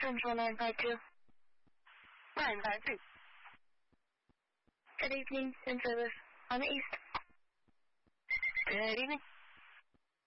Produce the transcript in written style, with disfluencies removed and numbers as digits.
Central 952. 952. Good evening, Central on the east. Good evening.